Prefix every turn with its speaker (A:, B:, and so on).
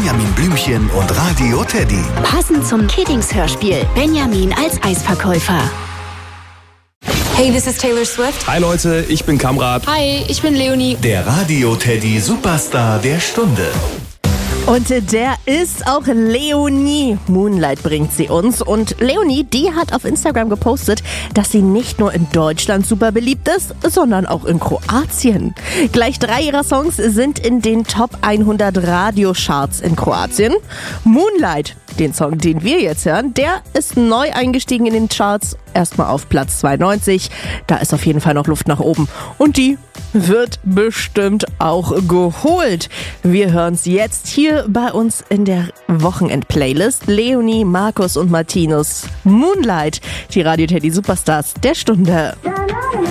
A: Benjamin Blümchen und Radio Teddy.
B: Passend zum Kiddings-Hörspiel. Benjamin als Eisverkäufer.
C: Hey, this is Taylor Swift.
D: Hi Leute, ich bin Kamrat.
C: Hi, ich bin Leonie.
A: Der Radio Teddy Superstar der Stunde.
E: Und der ist auch Leonie. Moonlight bringt sie uns. Und Leonie, die hat auf Instagram gepostet, dass sie nicht nur in Deutschland super beliebt ist, sondern auch in Kroatien. Gleich 3 ihrer Songs sind in den Top 100 Radiocharts in Kroatien. Moonlight, den Song, den wir jetzt hören, der ist neu eingestiegen in den Charts. Erstmal auf Platz 92. Da ist auf jeden Fall noch Luft nach oben. Und die wird bestimmt auch geholt. Wir hören es jetzt hier bei uns in der Wochenend-Playlist. Leonie, Markus und Martinus. Moonlight, die Radio Teddy Superstars der Stunde.